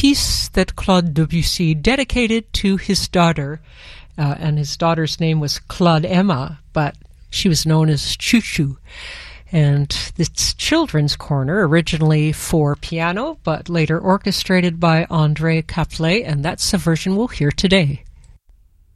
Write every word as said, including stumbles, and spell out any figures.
piece that Claude Debussy dedicated to his daughter, uh, and his daughter's name was Claude Emma, but she was known as Choo Choo. And it's Children's Corner, originally for piano, but later orchestrated by André Caplet, and that's the version we'll hear today.